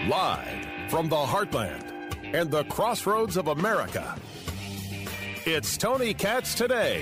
Live from the heartland and the crossroads of America, it's Tony Katz Today.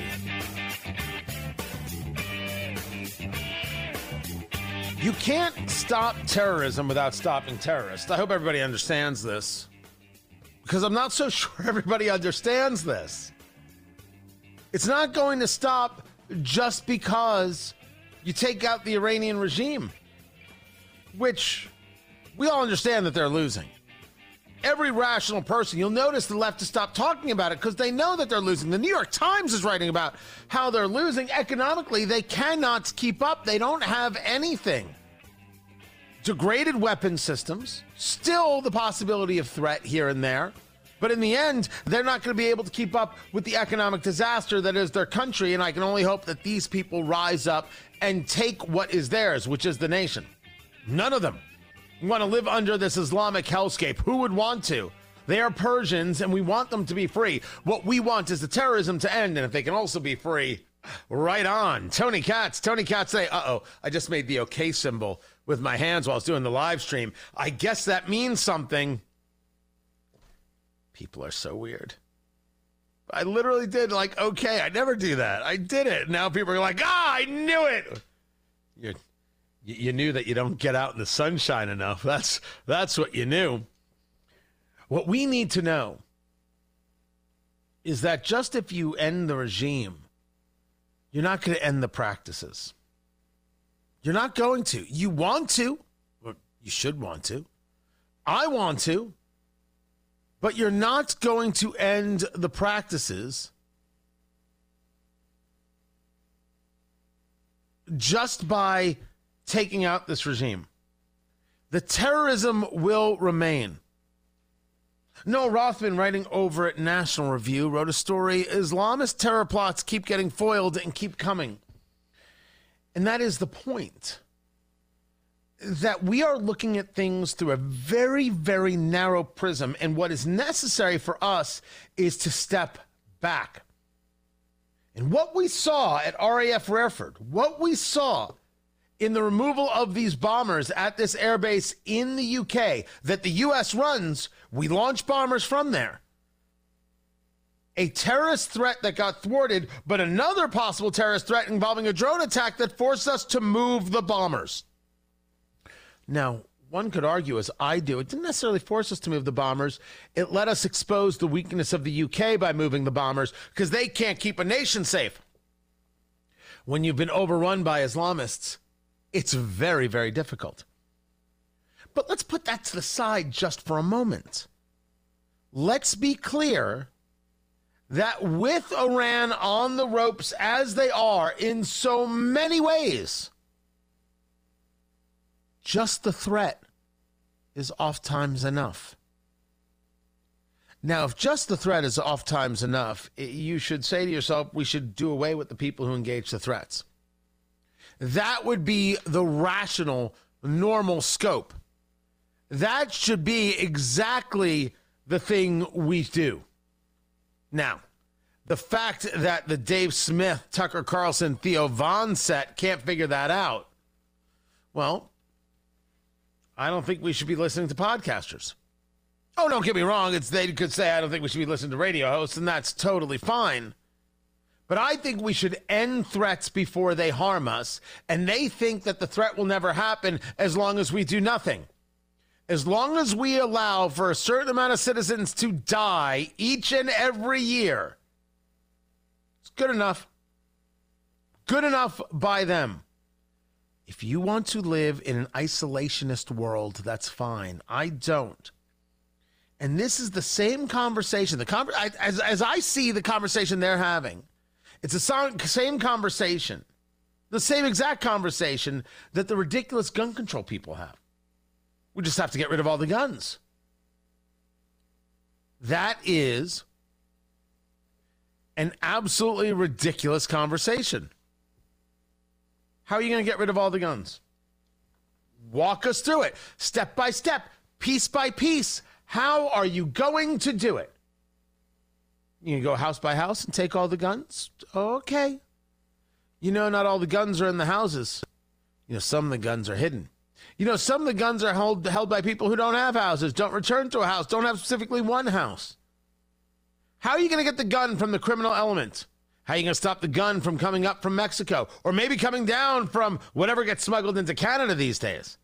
You can't stop terrorism without stopping terrorists. I hope everybody understands this, because I'm not so sure everybody understands this. It's not going to stop just because you take out the Iranian regime, which we all understand that they're losing. Every rational person, you'll notice the left has stopped talking about it because they know that they're losing. The New York Times is writing about how they're losing economically. They cannot keep up. They don't have anything. Degraded weapon systems, still the possibility of threat here and there. But in the end, they're not going to be able to keep up with the economic disaster that is their country. And I can only hope that these people rise up and take what is theirs, which is the nation. None of them want to live under this Islamic hellscape. Who would want to? They are Persians, and we want them to be free. What we want is the terrorism to end, and if they can also be free, right on. Tony Katz say, I just made the okay symbol with my hands while I was doing the live stream. I guess that means something. People are so weird. I literally did okay. I never do that. I did it. Now people are like, I knew it. You knew that you don't get out in the sunshine enough. That's what you knew. What we need to know is that just if you end the regime, you're not going to end the practices. You're not going to. You want to, or you should want to. I want to. But you're not going to end the practices just by taking out this regime. The terrorism will remain. Noah Rothman, writing over at National Review, wrote a story, Islamist terror plots keep getting foiled and keep coming. And that is the point. That we are looking at things through a very, very narrow prism. And what is necessary for us is to step back. And what we saw at RAF Raeford, what we saw in the removal of these bombers at this airbase in the UK that the U.S. runs, we launch bombers from there. A terrorist threat that got thwarted, but another possible terrorist threat involving a drone attack that forced us to move the bombers. Now, one could argue, as I do, it didn't necessarily force us to move the bombers. It let us expose the weakness of the UK by moving the bombers because they can't keep a nation safe. When you've been overrun by Islamists, it's very, very difficult. But let's put that to the side just for a moment. Let's be clear that with Iran on the ropes as they are in so many ways, just the threat is oftentimes enough. Now, if just the threat is oftentimes enough, you should say to yourself, we should do away with the people who engage the threats. That would be the rational, normal scope. That should be exactly the thing we do. Now, the fact that the Dave Smith, Tucker Carlson, Theo Von set can't figure that out, well, I don't think we should be listening to podcasters. Oh, don't get me wrong. They could say, I don't think we should be listening to radio hosts, and that's totally fine. But I think we should end threats before they harm us, and they think that the threat will never happen as long as we do nothing. As long as we allow for a certain amount of citizens to die each and every year, it's good enough. Good enough by them. If you want to live in an isolationist world, that's fine. I don't. And this is the same conversation. As I see the conversation they're having, it's the same conversation, the same exact conversation that the ridiculous gun control people have. We just have to get rid of all the guns. That is an absolutely ridiculous conversation. How are you going to get rid of all the guns? Walk us through it, step by step, piece by piece. How are you going to do it? You can go house by house and take all the guns? Okay. You know, not all the guns are in the houses. You know, some of the guns are hidden. You know, some of the guns are held by people who don't have houses, don't return to a house, don't have specifically one house. How are you going to get the gun from the criminal element? How are you going to stop the gun from coming up from Mexico or maybe coming down from whatever gets smuggled into Canada these days?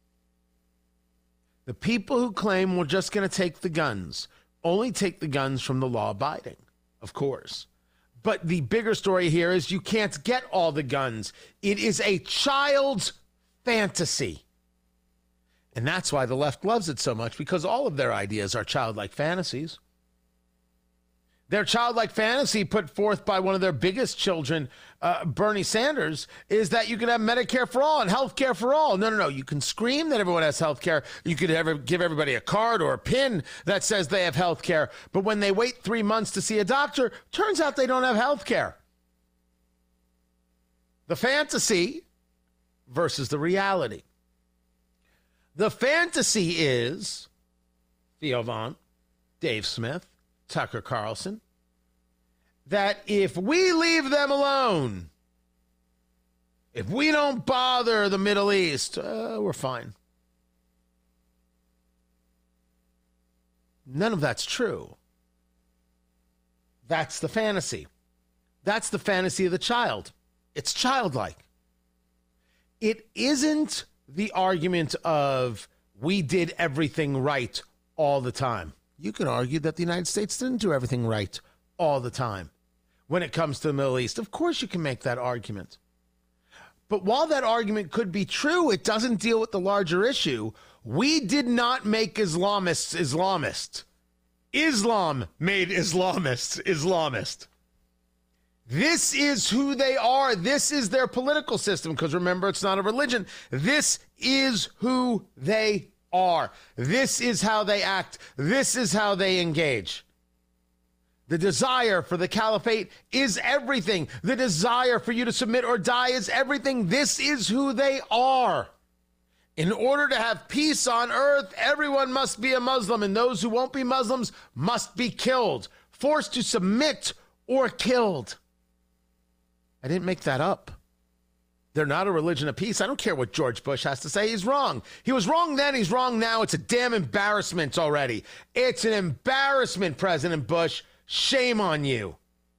The people who claim we're just going to take the guns only take the guns from the law-abiding, of course. But the bigger story here is you can't get all the guns. It is a child's fantasy. And that's why the left loves it so much, because all of their ideas are childlike fantasies. Their childlike fantasy put forth by one of their biggest children, Bernie Sanders, is that you can have Medicare for all and health care for all. No. You can scream that everyone has health care. You could give everybody a card or a pin that says they have health care. But when they wait 3 months to see a doctor, turns out they don't have health care. The fantasy versus the reality. The fantasy is Theo Vaughn, Dave Smith, Tucker Carlson, that if we leave them alone, if we don't bother the Middle East, we're fine. None of that's true. That's the fantasy. That's the fantasy of the child. It's childlike. It isn't the argument of we did everything right all the time. You can argue that the United States didn't do everything right all the time when it comes to the Middle East. Of course you can make that argument. But while that argument could be true, it doesn't deal with the larger issue. We did not make Islamists Islamist. Islam made Islamists Islamist. This is who they are. This is their political system. Because remember, it's not a religion. This is who they are. This is how they act. This is how they engage. The desire for the caliphate is everything. The desire for you to submit or die is everything. This is who they are. In order to have peace on earth, everyone must be a Muslim, and those who won't be Muslims must be killed, forced to submit or killed. I didn't make that up. They're not a religion of peace. I don't care what George Bush has to say. He's wrong. He was wrong then. He's wrong now. It's a damn embarrassment already. It's an embarrassment, President Bush. Shame on you.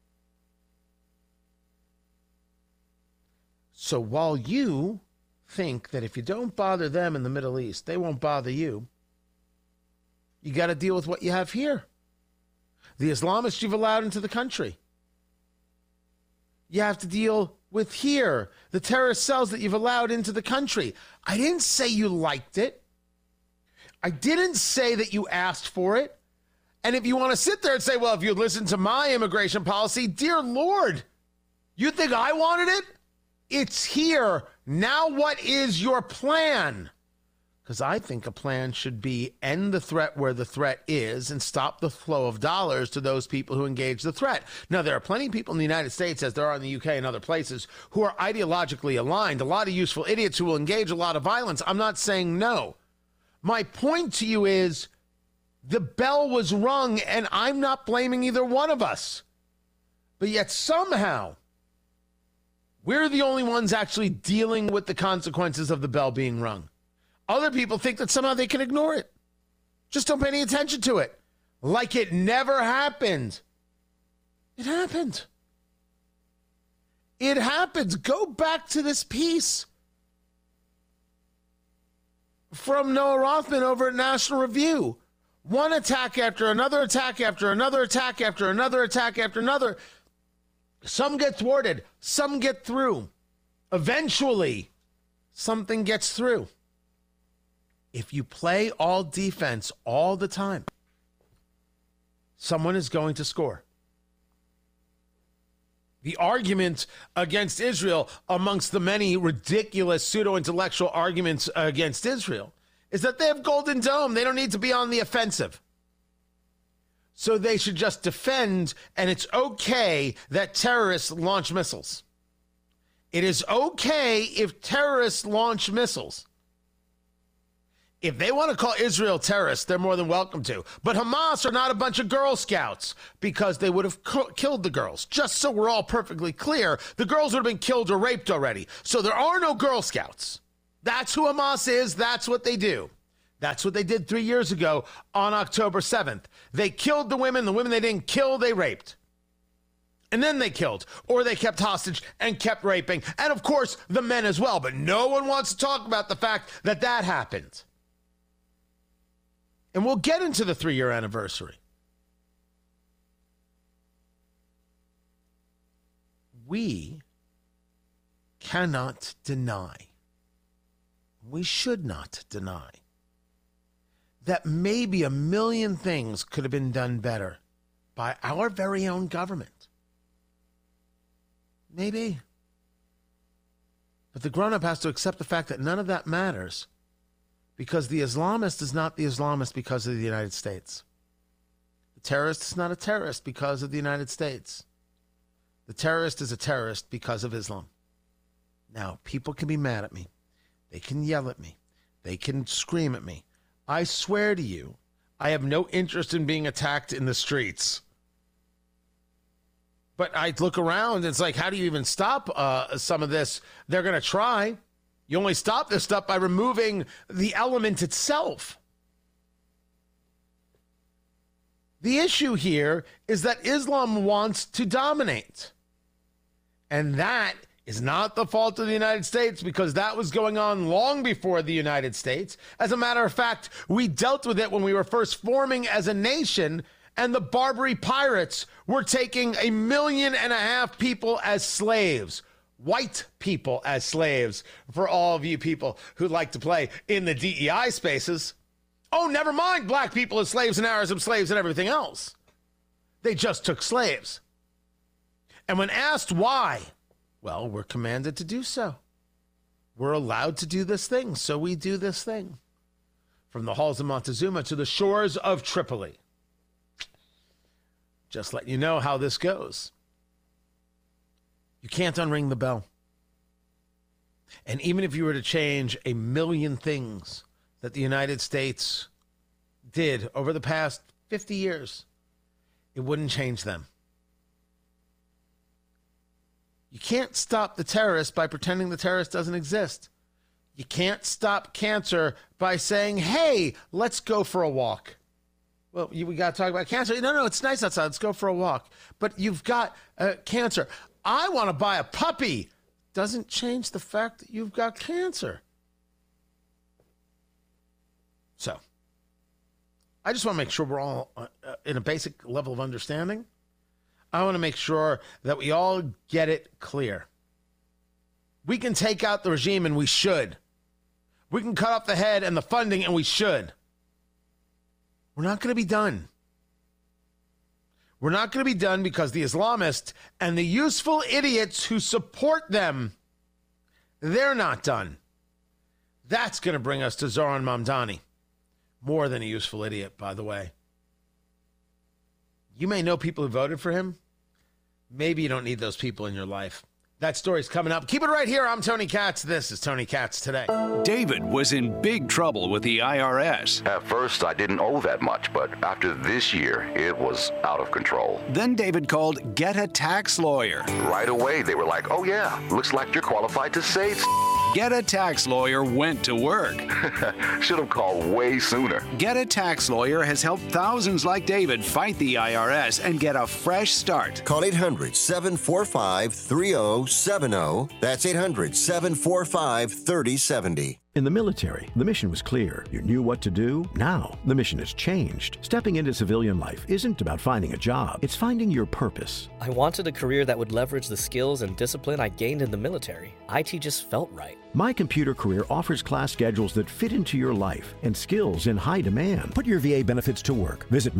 So while you think that if you don't bother them in the Middle East, they won't bother you, you got to deal with what you have here. The Islamists you've allowed into the country. You have to deal with here, the terrorist cells that you've allowed into the country. I didn't say you liked it. I didn't say that you asked for it. And if you want to sit there and say, well, if you listen to my immigration policy, dear Lord, you think I wanted it? It's here. Now what is your plan? Because I think a plan should be end the threat where the threat is and stop the flow of dollars to those people who engage the threat. Now, there are plenty of people in the United States, as there are in the UK and other places, who are ideologically aligned, a lot of useful idiots who will engage a lot of violence. I'm not saying no. My point to you is the bell was rung, and I'm not blaming either one of us. But yet somehow we're the only ones actually dealing with the consequences of the bell being rung. Other people think that somehow they can ignore it. Just don't pay any attention to it. Like it never happened. It happened. It happens. Go back to this piece from Noah Rothman over at National Review. One attack after another attack after another attack after another attack after another. Some get thwarted. Some get through. Eventually, something gets through. If you play all defense all the time, someone is going to score. The argument against Israel, amongst the many ridiculous pseudo-intellectual arguments against Israel, is that they have Golden Dome. They don't need to be on the offensive. So they should just defend, and it's okay that terrorists launch missiles. It is okay if terrorists launch missiles. If they want to call Israel terrorists, they're more than welcome to. But Hamas are not a bunch of Girl Scouts, because they would have killed the girls. Just so we're all perfectly clear, the girls would have been killed or raped already. So there are no Girl Scouts. That's who Hamas is. That's what they do. That's what they did 3 years ago on October 7th. They killed the women. The women they didn't kill, they raped. And then they killed, or they kept hostage and kept raping. And, of course, the men as well. But no one wants to talk about the fact that that happened. And we'll get into the 3-year anniversary. We cannot deny, we should not deny, that maybe a million things could have been done better by our very own government. Maybe. But the grown-up has to accept the fact that none of that matters, because the Islamist is not the Islamist because of the United States. The terrorist is not a terrorist because of the United States. The terrorist is a terrorist because of Islam. Now, people can be mad at me. They can yell at me. They can scream at me. I swear to you, I have no interest in being attacked in the streets. But I look around, it's like, how do you even stop some of this? They're going to try. You only stop this stuff by removing the element itself. The issue here is that Islam wants to dominate. And that is not the fault of the United States, because that was going on long before the United States. As a matter of fact, we dealt with it when we were first forming as a nation, and the Barbary pirates were taking 1.5 million people as slaves. White people as slaves, for all of you people who like to play in the DEI spaces. Oh, never mind black people as slaves and Arab slaves and everything else. They just took slaves. And when asked why, well, we're commanded to do so. We're allowed to do this thing, so we do this thing. From the halls of Montezuma to the shores of Tripoli. Just letting you know how this goes. You can't unring the bell. And even if you were to change 1 million things that the United States did over the past 50 years, it wouldn't change them. You can't stop the terrorist by pretending the terrorist doesn't exist. You can't stop cancer by saying, hey, let's go for a walk. Well, we got to talk about cancer. No, it's nice outside. Let's go for a walk. But you've got cancer. I want to buy a puppy. Doesn't change the fact that you've got cancer. So, I just want to make sure we're all in a basic level of understanding. I want to make sure that we all get it clear. We can take out the regime, and we should. We can cut off the head and the funding, and we should. We're not going to be done. We're not going to be done because the Islamists and the useful idiots who support them, they're not done. That's going to bring us to Zoran Mamdani. More than a useful idiot, by the way. You may know people who voted for him. Maybe you don't need those people in your life. That story's coming up. Keep it right here. I'm Tony Katz. This is Tony Katz Today. David was in big trouble with the IRS. At first, I didn't owe that much, but after this year, it was out of control. Then David called Get a Tax Lawyer. Right away, they were like, oh yeah, looks like you're qualified to save. Get a Tax Lawyer went to work. Should have called way sooner. Get a Tax Lawyer has helped thousands like David fight the IRS and get a fresh start. Call 800-745-3070. That's 800-745-3070. In the military, the mission was clear. You knew what to do. Now, the mission has changed. Stepping into civilian life isn't about finding a job. It's finding your purpose. I wanted a career that would leverage the skills and discipline I gained in the military. IT just felt right. My Computer Career offers class schedules that fit into your life and skills in high demand. Put your VA benefits to work. Visit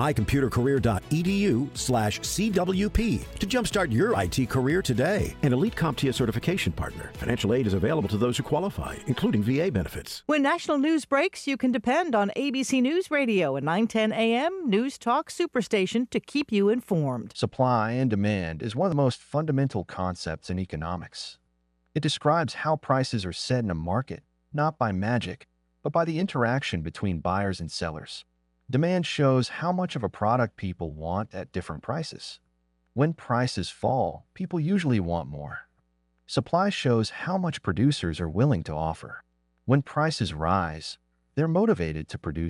mycomputercareer.edu/CWP to jumpstart your IT career today. An elite CompTIA certification partner. Financial aid is available to those who qualify, including VA benefits. When national news breaks, you can depend on ABC News Radio and 910 AM News Talk Superstation to keep you informed. Supply and demand is one of the most fundamental concepts in economics. It describes how prices are set in a market, not by magic, but by the interaction between buyers and sellers. Demand shows how much of a product people want at different prices. When prices fall, people usually want more. Supply shows how much producers are willing to offer. When prices rise, they're motivated to produce